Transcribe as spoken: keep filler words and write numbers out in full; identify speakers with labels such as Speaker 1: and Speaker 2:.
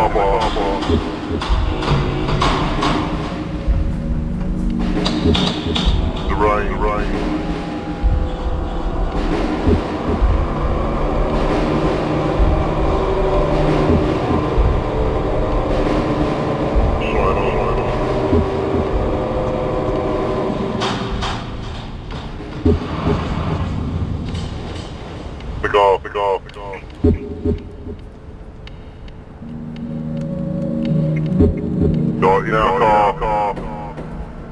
Speaker 1: car park. The rain, the rain. Pick off, pick off, pick off. Got, you know, car, car.